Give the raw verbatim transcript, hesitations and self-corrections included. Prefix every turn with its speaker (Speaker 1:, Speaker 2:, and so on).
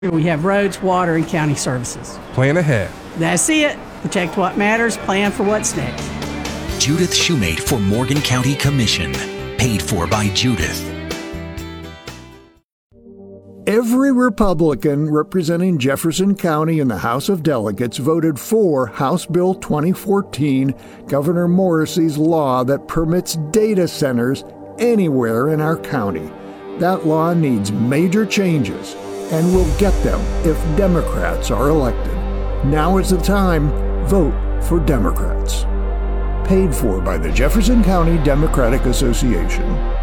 Speaker 1: We have roads, water, and county services.
Speaker 2: Plan ahead.
Speaker 1: That's it. Protect what matters, plan for what's next.
Speaker 3: Judith Shoemate for Morgan County Commission. Paid for by Judith.
Speaker 4: Every Republican representing Jefferson County in the House of Delegates voted for House Bill twenty fourteen, Governor Morrissey's law that permits data centers anywhere in our county. That law needs major changes, and we'll get them if Democrats are elected. Now is the time. Vote for Democrats. Paid for by the Jefferson County Democratic Association.